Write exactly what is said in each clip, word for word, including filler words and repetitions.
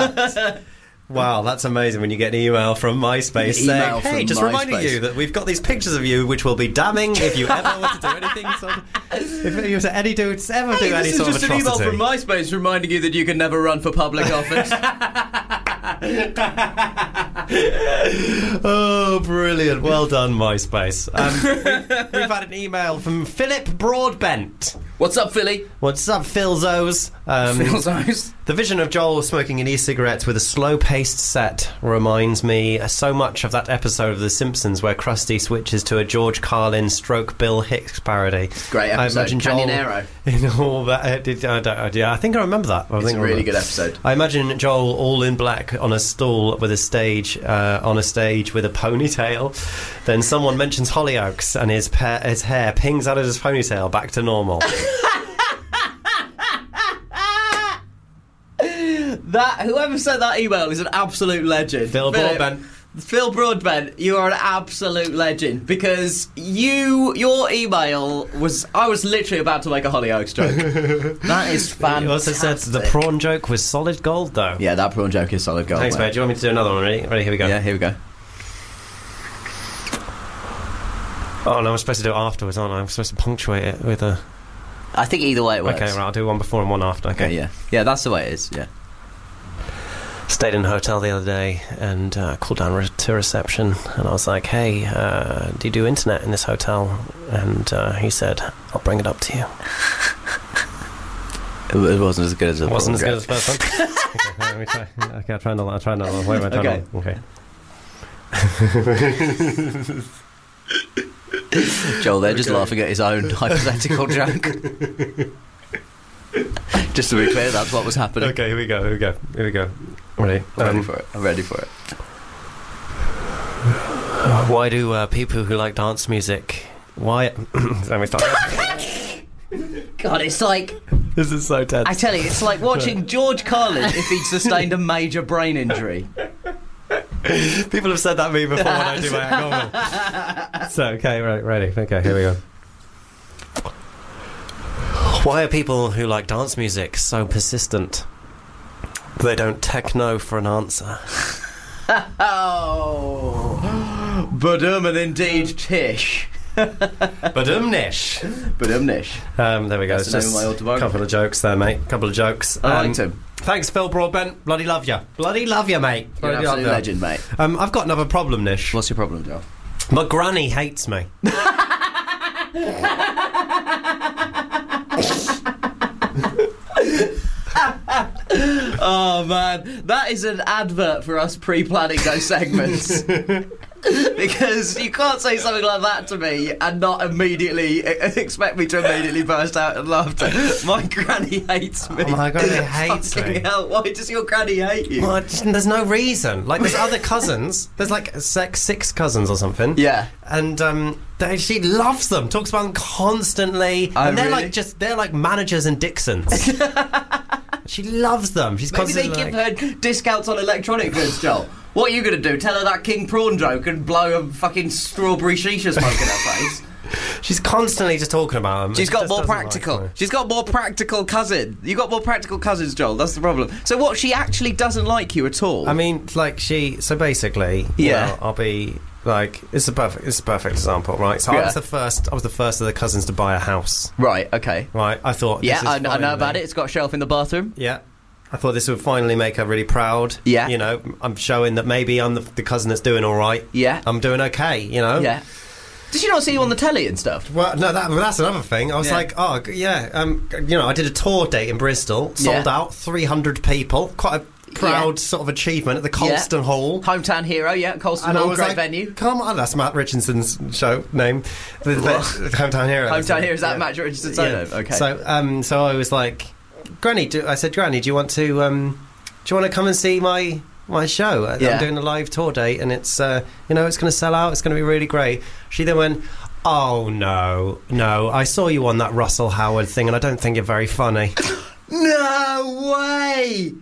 that? Wow, that's amazing when you get an email from MySpace Email saying, hey, from just MySpace. reminding you that we've got these pictures of you which will be damning if you ever want to do anything sort of, if you to any do ever do Hey, any this sort is of just an email atrocity. from MySpace reminding you that you can never run for public office. Oh, brilliant. Well done, MySpace. Um, we've, we've had an email from Philip Broadbent. What's up, Philly? What's up, Philzos? Um, Philzos. The vision of Joel smoking an e-cigarette with a slow-paced set reminds me so much of that episode of The Simpsons where Krusty switches to a George Carlin stroke Bill Hicks parody. Great episode. I imagine Joel Canyonero. in all that. Uh, did, I don't, yeah, I think I remember that. I It's think a I really remember. good episode. I imagine Joel all in black on a stool with a stage, uh, on a stage with a ponytail. Then someone mentions Hollyoaks and his, pa- his hair pings out of his ponytail back to normal. That whoever sent that email is an absolute legend. Phil Philip, Broadbent. Phil Broadbent, you are an absolute legend because you, your email was. I was literally about to make a Hollyoaks joke. That is fantastic. You also said the prawn joke was solid gold, though. Yeah, that prawn joke is solid gold. Thanks, mate. Do you want me to do another one? Ready? Ready? Here we go. Yeah, here we go. Oh no, I'm supposed to do it afterwards, aren't I? I'm supposed to punctuate it with a. I think either way it works. Okay, right. I'll do one before and one after. Okay. Okay, yeah, yeah, that's the way it is. Yeah. Stayed in a hotel the other day and uh, called down re- to reception, and I was like, "Hey, uh, do you do internet in this hotel?" And uh, he said, "I'll bring it up to you." It wasn't as good as it wasn't as good as the first one. Okay, let me try. Okay, I'll try another. I'll try another one. Wait, wait, try Okay. another one. Okay. Joel, they're just Okay. laughing at his own hypothetical joke. Just to be clear, that's what was happening. Okay, here we go. Here we go. Here we go. Ready? I'm ready Um, for it. I'm ready for it. Why do uh, people who like dance music? Why? Let me start. God, it's like This is so tense. I tell you, it's like watching George Carlin if he'd sustained a major brain injury. People have said that to me before when I do my normal. So, okay, right, ready. Okay, here we go. Why are people who like dance music so persistent? They don't techno for an answer. Oh, Badum and indeed Tish. Badumnish. Badumnish. Um, there we go. That's It's the name of my just a autobiography. couple of jokes there, mate. Couple of jokes. I Um, liked him. Thanks, Phil Broadbent. Bloody love you. Bloody love you, mate. You're an Bloody love absolute ya. legend, mate. Um, I've got another problem, Nish. What's your problem, Joel? My granny hates me. Oh man, that is an advert for us pre-planning those segments. Because you can't say something like that to me and not immediately expect me to immediately burst out in laughter. My granny hates me. My granny hates Fucking me. hell, why does your granny hate you? Well, just- there's no reason. Like, there's other cousins. There's like six, six cousins or something. Yeah. And um, they, she loves them. Talks about them constantly. Oh, and they're really? like just they're like managers and Dixons. She loves them. She's Maybe they constantly give like, her discounts on electronic goods, Joel. What are you going to do? Tell her that King Prawn joke and blow a fucking strawberry shisha smoke in her face? she's constantly just talking about them. She's She got just more doesn't practical. like me. She's got more practical cousin. You got more practical cousins, Joel. That's the problem. So what? She actually doesn't like you at all. I mean, like she. So basically, you Yeah. know, I'll be like, it's a perfect, it's a perfect example, right? So I Yeah. was the first. I was the first of the cousins to buy a house. right. Okay. Right. I thought. Yeah, this is I, I know finally- about it. It's got a shelf in the bathroom. Yeah. I thought this would finally make her really proud. Yeah. You know, I'm showing that maybe I'm the, the cousin that's doing all right. Yeah. I'm doing okay, you know? Yeah. Did she not see you on the telly and stuff? Well, no, that, well, that's another thing. I was Yeah. like, oh, g- yeah, um, g- you know, I did a tour date in Bristol, sold Yeah. out, three hundred people, quite a proud Yeah. sort of achievement at the Colston Hall. Hometown hero, yeah. Colston And I Hall, was great like, venue. come on, that's Matt Richardson's show name. The, the, Hometown Hero. Hometown hero, is that Yeah. Matt Richardson's Yeah. solo? Okay. So, um, so I was like, Granny, do, I said, Granny, do you want to, um, do you want to come and see my my show? I- Yeah. I'm doing a live tour date, and it's, uh, you know, it's going to sell out. It's going to be really great. She then went, oh no, no, I saw you on that Russell Howard thing, and I don't think you're very funny. No way!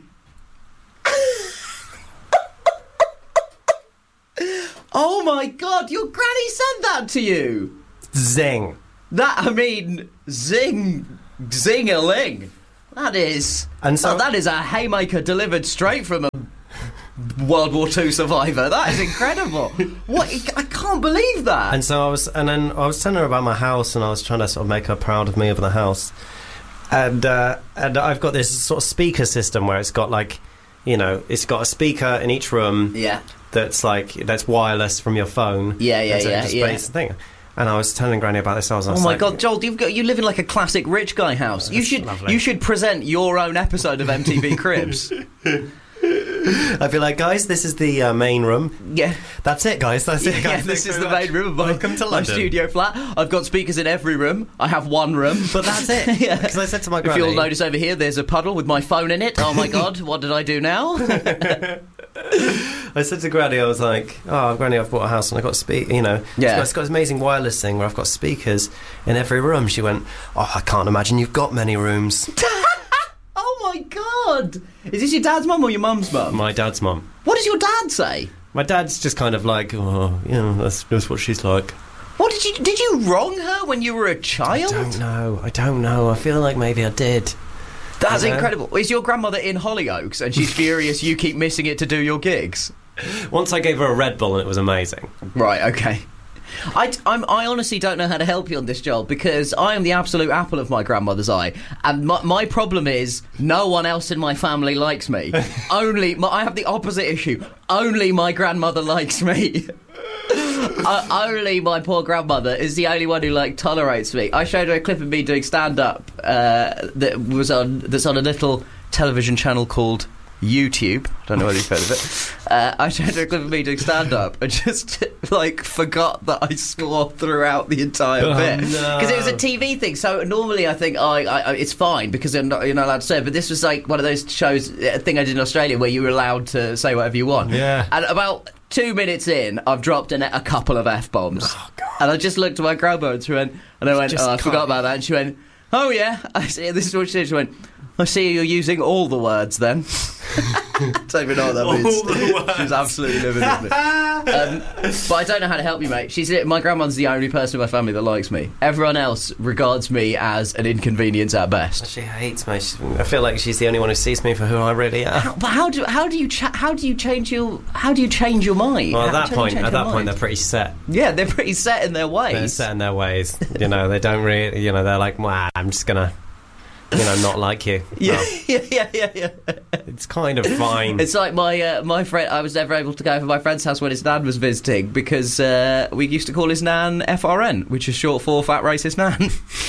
Oh my god, your granny sent that to you! Zing. That, I mean, zing, zing-a-ling. That is... And so- oh, that is a haymaker delivered straight from a World War Two survivor. That is incredible. What? I can't believe that. And so I was, and then I was telling her about my house, and I was trying to sort of make her proud of me over the house. And uh, and I've got this sort of speaker system where it's got like, you know, it's got a speaker in each room. Yeah. That's like that's wireless from your phone. Yeah, yeah, and so it yeah, just yeah. plays the thing. And I was telling Granny about this. I was, I was Oh my like, God, Joel! You've got you live in like a classic rich guy house. You should lovely. you should present your own episode of M T V Cribs. I'd be like, guys, this is the uh, main room. Yeah, that's it, guys. That's it, guys. yeah. This is the main room of my, Welcome to my London. studio flat. I've got speakers in every room. I have one room, But that's it. Yeah. Because I said to my If granny, you'll notice over here, there's a puddle with my phone in it. Oh my God, what did I do now? I said to Granny, I was like, oh, Granny, I've bought a house and I've got speak, you know, Yeah. it's got, it's got this amazing wireless thing where I've got speakers in every room. She went, oh, I can't imagine you've got many rooms. Oh my God! Is this your dad's mum or your mum's mum? My dad's mum. What does your dad say? My dad's just kind of like, oh, you know, that's, that's what she's like. What did you did you wrong her when you were a I child? don't know. I don't know. I feel like maybe I did. That's Yeah. incredible. Is your grandmother in Hollyoaks and she's furious you keep missing it to do your gigs? Once I gave her a Red Bull and it was amazing. Right, okay. I, I'm, I honestly don't know how to help you on this, Joel, because I am the absolute apple of my grandmother's eye. And my, my problem is no one else in my family likes me. Only, my, I have the opposite issue. Only my grandmother likes me. Uh, only my poor grandmother is the only one who like tolerates me. I showed her a clip of me doing stand-up uh, that was on that's on a little television channel called YouTube. I don't know whether you've heard of it. Uh, I showed her a clip of me doing stand-up and just like forgot that I swore throughout the entire Oh, bit no. because it was a T V thing. So normally I think oh, I, I, it's fine because you're not, you're not allowed to say it. But this was like one of those shows, a thing I did in Australia where you were allowed to say whatever you want. Yeah. And about two minutes in, I've dropped in a couple of F-bombs. Oh, God. And I just looked at my grandma and she went, and I went, Just oh, I can't- forgot about that. And she went, oh yeah, I see. This is what she did. She went, I see you're using all the words then. Don't even know what that All means. the words. She's absolutely living with me. Um, but I don't know how to help you, mate. She's my grandmother's the only person in my family that likes me. Everyone else regards me as an inconvenience at best. She hates me. She, I feel like she's the only one who sees me for who I really am. How, but how do how do you cha- how do you change your how do you change your mind? Well, at How- that how do you point, change at your that point, mind? they're pretty set. Yeah, they're pretty set in their ways. They're set in their ways. You know, they don't really. You know, they're like, well, I'm just gonna, you know, not like you. Yeah, Well, yeah, yeah, yeah, yeah. it's kind of fine. It's like my uh, my friend. I was never able to go over my friend's house when his nan was visiting because uh, we used to call his nan F R N, which is short for Fat Racist Nan.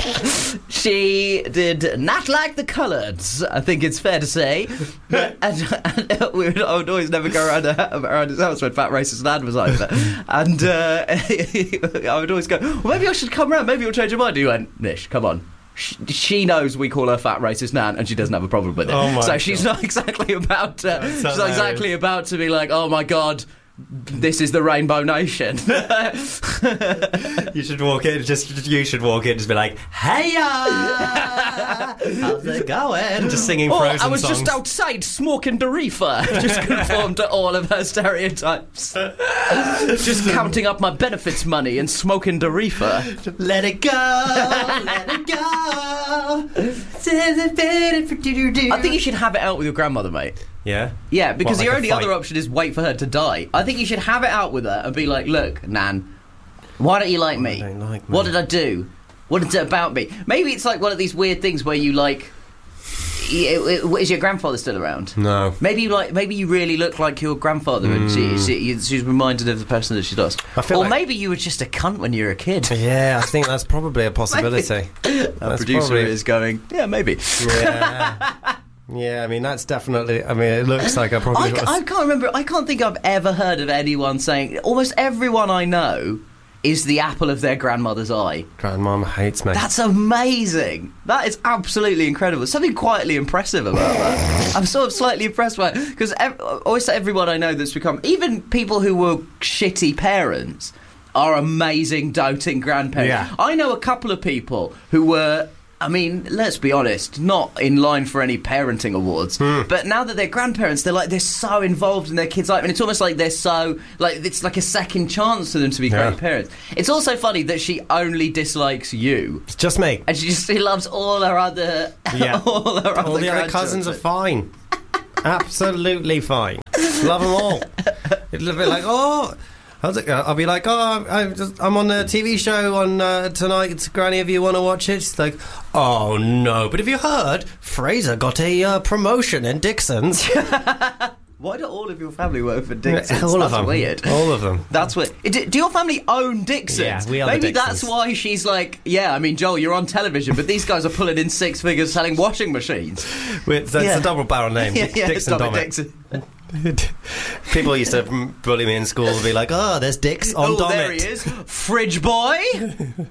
She did not like the coloureds, I think it's fair to say. and, and we would, I would always never go around, her, around his house when Fat Racist Nan was over. And uh, I would always go, well, maybe I should come round, maybe you'll change your mind. He went, Nish, come on. She, she knows we call her Fat Racist Nan and she doesn't have a problem with it. Oh my so she's God. not exactly about to, That's she's not hilarious. exactly about to be like, oh my God, this is the Rainbow Nation. You should walk in. Just you should walk in. Just be like, "Hey, how's it going?" Just singing Oh, Frozen I was songs. just outside smoking the reefer. Just conformed to all of her stereotypes. Just counting up my benefits money and smoking the reefer. Let it go, let it go. I think you should have it out with your grandmother, mate. Yeah. Yeah, because What, the like a only fight? other option is wait for her to die. I think you should have it out with her and be like, look, Nan, why don't you like me? don't like me. What did I do? What is it about me? Maybe it's like one of these weird things where you like... Is your grandfather still around? No. Maybe you like. Maybe you really look like your grandfather, and she, she, she's reminded of the person that she does. I feel or like- maybe you were just a cunt when you were a kid. Yeah, I think that's probably a possibility. Our That's producer probably- is going, yeah, maybe. Yeah. Yeah, I mean that's definitely. I mean, it looks like I probably. I, ca- was- I can't remember. I can't think I've ever heard of anyone saying. Almost everyone I know is the apple of their grandmother's eye. Grandmom hates me. That's amazing. That is absolutely incredible. There's something quietly impressive about that. I'm sort of slightly impressed by it because ev- always everyone I know that's become, even people who were shitty parents, are amazing doting grandparents. Yeah. I know a couple of people who were, I mean, let's be honest, not in line for any parenting awards. But now that they're grandparents, they're like they're so involved in their kids' life, and it's almost like they're so like it's like a second chance for them to be Yeah. great parents. It's also funny that she only dislikes you, It's just me. and she just she loves all her other Yeah. all her other All the other cousins are grandchildren. fine. Absolutely fine. Love them all. It'll be like, oh... I'll be like, oh, I'm, just, I'm on a T V show on uh, tonight, Granny, if you want to watch it. She's like, oh, no, but have you heard? Fraser got a uh, promotion in Dixon's. Why do all of your family work for Dixon's? All That's of them. weird. All of them. That's weird. Do, do your family own Dixon's? Yeah, we are the Maybe Dixons. that's why she's like, yeah, I mean, Joel, you're on television, but these guys are pulling in six figures selling washing machines. It's, that's Yeah. a double barrel name. yeah, yeah, Dixon Dominic Domit. Dixon. People used to bully me in school and be like, oh, there's Dix on Oh, Domit. there he is. Fridge boy. um,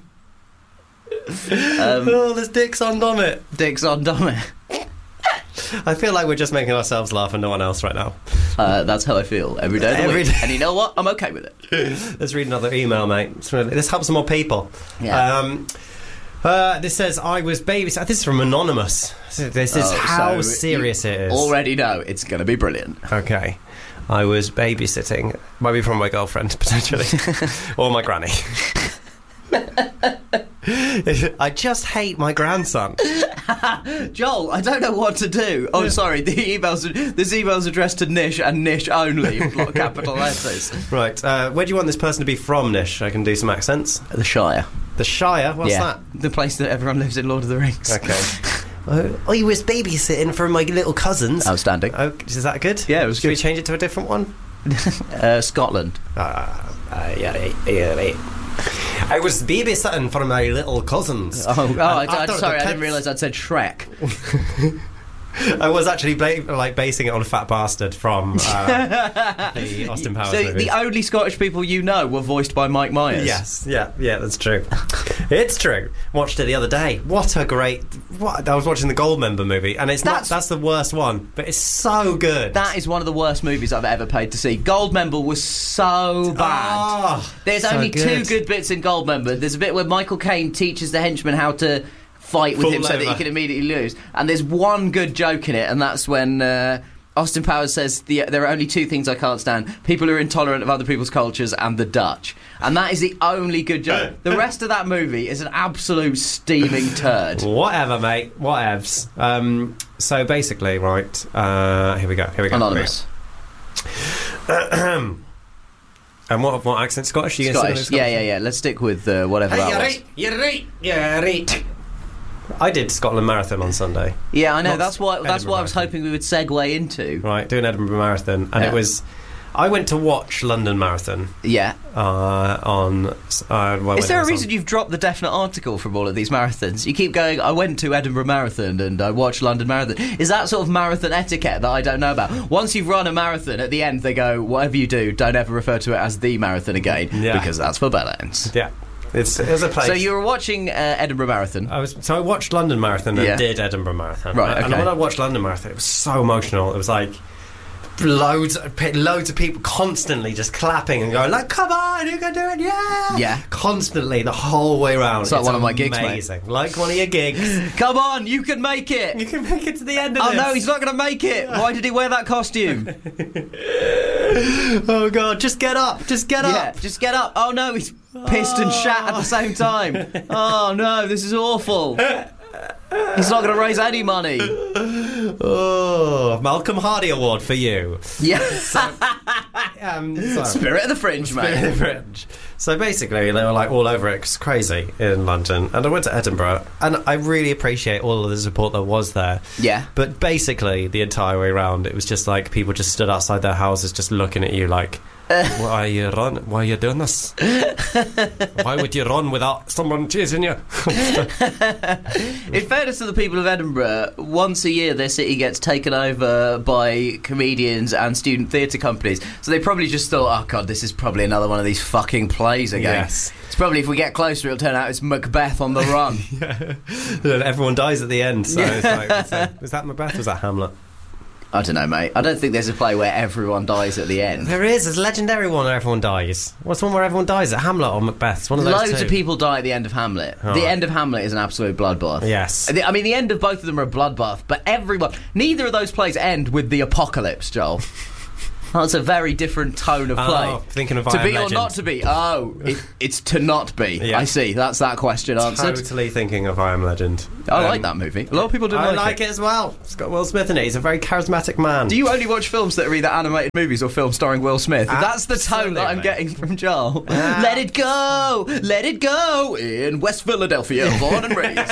oh, there's Dix on Domit. Dix on Domit. I feel like we're just making ourselves laugh and no one else right now. Uh, that's how I feel every day of the Every week. day. And you know what? I'm okay with it. Let's read another email, mate. It's really- This helps more people. Yeah. Um, uh, this says, I was babysitting. This is from Anonymous. This is Oh, how so serious you it is. Already know it's going to be brilliant. Okay. I was babysitting, maybe from my girlfriend, potentially, or my granny. I just hate my grandson. Joel, I don't know what to do. Oh, sorry. The emails. This email's addressed to Nish and Nish only. In block capital letters. Right. Uh, where do you want this person to be from, Nish? I can do some accents. The Shire. The Shire? What's yeah. that? The place that everyone lives in Lord of the Rings. Okay. uh, I was babysitting for my little cousins. Outstanding. Oh, is that good? Yeah, it was Should we good. change it to a different one? uh, Scotland. Uh, uh, yeah, right, yeah, right. I was babysitting for my little cousins. Oh, oh And I, I, after sorry, the I didn't kids- realise I'd said Shrek. I was actually ba- like basing it on Fat Bastard from uh, the Austin Powers So movies. the only Scottish people you know were voiced by Mike Myers. Yes, yeah, yeah, that's true. It's true. Watched it the other day. What a great... What, I was watching the Goldmember movie, and it's That's- not... That's the worst one, but it's so good. That is one of the worst movies I've ever paid to see. Goldmember was so bad. Oh, There's so only good. two good bits in Goldmember. There's a bit where Michael Caine teaches the henchman how to fight with Fall him so that he over. can immediately lose. And there's one good joke in it, and that's when uh, Austin Powers says, the, there are only two things I can't stand. People who are intolerant of other people's cultures and the Dutch. And that is the only good joke. The rest of that movie is an absolute steaming turd. Whatever, mate. Whatevs. Um, so basically, right... Uh, here we go. Here we go. Anonymous. And what, what accent? Scottish? Are you gonna Scottish. sing Yeah, in yeah, yeah. Let's stick with uh, whatever Hey, that you're was. right. You're right. You're right. I did Scotland Marathon on Sunday. Yeah, I know. Not That's what. That's Edinburgh what I was Marathon. hoping we would segue into. Right, doing Edinburgh Marathon, and Yeah. it was. I went to watch London Marathon Yeah. uh, on. Uh, well, Is when there it a was reason on. you've dropped the definite article from all of these marathons? You keep going, I went to Edinburgh Marathon and I watched London Marathon. Is that sort of marathon etiquette that I don't know about? Once you've run a marathon, at the end they go, whatever you do, don't ever refer to it as the marathon again, Yeah. because that's for bellends. Yeah, it's it was a place. So you were watching uh, Edinburgh Marathon. I was so I watched London Marathon and Yeah. did Edinburgh Marathon. Right, And okay. when I watched London Marathon, it was so emotional. It was like loads, of, pe- loads of people constantly just clapping and going like, "Come on, you can do it, yeah!" Yeah. Constantly the whole way around. It's like one of my gigs, mate. amazing. Like one of your gigs. Come on, you can make it! You can make it to the end of Oh this. no, he's not going to make it! Why did he wear that costume? Oh god, just get up, just get Yeah, up. just get up. Oh no, he's pissed and shat at the same time. Oh no, this is awful. He's not going to raise any money. Oh, Malcolm Hardy Award for you. Yeah. Um, sorry. Spirit of the Fringe, mate. Fringe. So basically, they were like all over it. It's crazy in London, and I went to Edinburgh, and I really appreciate all of the support that was there. Yeah. But basically, the entire way around, it was just like people just stood outside their houses, just looking at you like, "Why are you run? Why are you doing this? Why would you run without someone chasing you?" In fairness to the people of Edinburgh, once a year their city gets taken over by comedians and student theatre companies. So they probably just thought, oh god, this is probably another one of these fucking plays again. Yes. It's probably, if we get closer, it'll turn out it's Macbeth on the run. And everyone dies at the end. So it's like, so, was that Macbeth? Or was that Hamlet? I don't know, mate. I don't think there's a play where everyone dies at the end. There is. There's a legendary one where everyone dies. What's the one where everyone dies? Is it Hamlet or Macbeth? It's one of those Loads two. of people die at the end of Hamlet. Oh. The end of Hamlet is an absolute bloodbath. Yes. The- I mean, the end of both of them are a bloodbath, but everyone... Neither of those plays end with the apocalypse, Joel. That's a very different tone of play. Oh, thinking of to I be Am or Legend. not to be. Oh, it, it's to not be. Yeah. I see. That's that question answered. Totally thinking of I Am Legend. I Um, like that movie. A lot of people didn't I like, like it. as well. It's got Will Smith in it. He's a very charismatic man. Do you only watch films that are either animated movies or films starring Will Smith? That's the tone that I'm Absolutely. getting from Joel. Let it go, let it go in West Philadelphia, born and raised.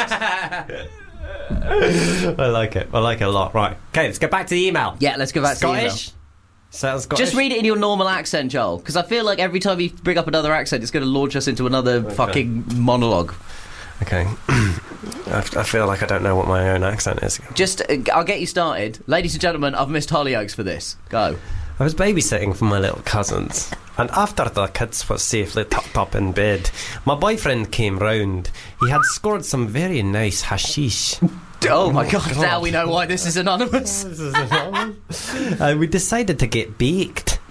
I like it. I like it a lot. Right. Okay, let's get back to the email. Yeah, let's go back Scottish? to Sounds the Scottish. email. Just read it in your normal accent, Joel, because I feel like every time you bring up another accent, it's going to launch us into another fucking monologue. Okay. I, I feel like I don't know what my own accent is. Just, uh, I'll get you started. Ladies and gentlemen, I've missed Hollyoaks for this. Go. I was babysitting for my little cousins, and after the kids were safely tucked up in bed, my boyfriend came round. He had scored some very nice hashish. Oh my god, God. now we know why this is anonymous. This is anonymous. uh, we decided to get baked.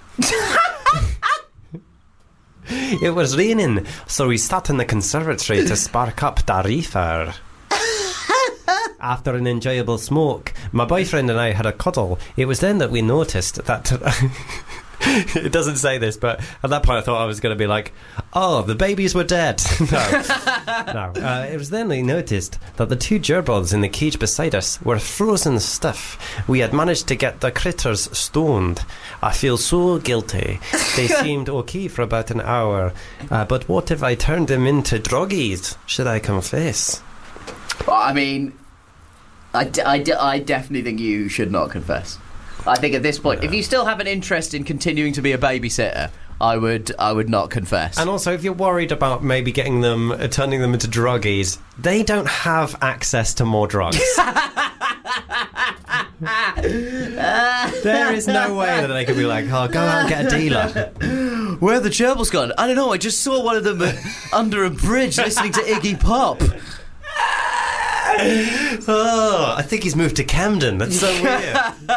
It was raining, so we sat in the conservatory to spark up the reefer. After an enjoyable smoke, my boyfriend and I had a cuddle. It was then that we noticed that... It doesn't say this, but at that point I thought I was going to be like, oh, the babies were dead. no. no. Uh, it was then we noticed that the two gerbils in the cage beside us were frozen stiff. We had managed to get the critters stoned. I feel so guilty. They seemed okay for about an hour. Uh, but what if I turned them into druggies? Should I confess? Well, I mean, I, d- I, d- I definitely think you should not confess. I think at this point, if you still have an interest in continuing to be a babysitter, I would I would not confess. And also, if you're worried about maybe getting them, uh, turning them into druggies, they don't have access to more drugs. There is no way that they could be like, oh, go out and get a dealer. Where are the gerbils gone? I don't know, I just saw one of them uh, under a bridge listening to Iggy Pop. Oh, I think he's moved to Camden. That's so weird.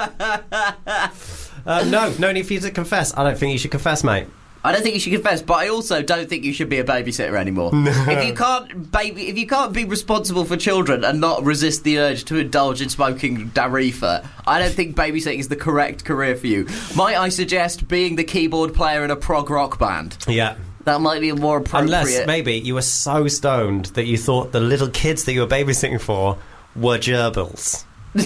uh, no, no need for you to confess. I don't think you should confess, mate. I don't think you should confess, but I also don't think you should be a babysitter anymore. No. If you can't baby, if you can't be responsible for children and not resist the urge to indulge in smoking Darifa, I don't think babysitting is the correct career for you. Might I suggest being the keyboard player in a prog rock band? Yeah. That might be more appropriate. Unless maybe you were so stoned that you thought the little kids that you were babysitting for were gerbils.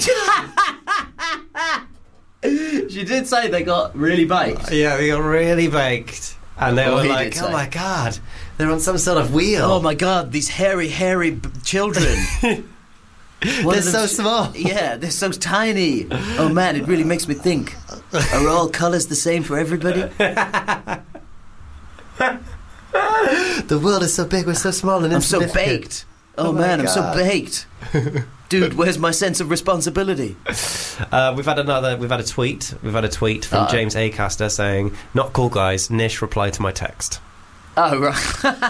She did say they got really baked. Yeah, they got really baked. And they Well, were he like, did oh say. my god, they're on some sort of wheel. Oh my god, these hairy, hairy b- children. They're so small. Yeah, they're so tiny. Oh man, it really makes me think. Are all colours the same for everybody? The world is so big, we're so small and I'm so insignificant. baked. Oh, Oh my man, I'm so God. baked. Dude, where's my sense of responsibility? Uh, we've had another. We've had a tweet. We've had a tweet from Uh-oh. James Acaster saying, "Not cool, guys. Nish replied to my text." Oh, right.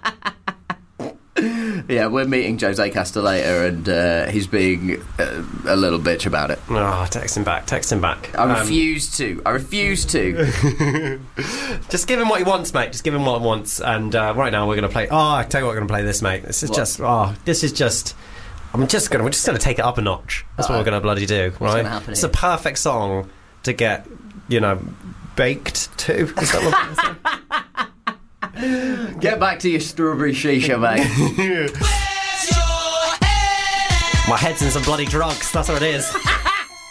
Yeah, we're meeting James Acaster later, and uh, he's being uh, a little bitch about it. Oh, text him back. Text him back. I Um, refuse to. I refuse to. Just give him what he wants, mate. Just give him what he wants. And uh, right now we're going to play. Oh, I tell you what, we're going to play this, mate. This is What? just. Oh, this is just. I'm just gonna. We're just gonna take it up a notch. That's what Uh-oh. we're gonna bloody do, right? gonna happen It's here? a perfect song to get, you know, baked to. Is that what I'm saying? Get back to your strawberry shisha, mate. My head's in some bloody drugs. That's what it is.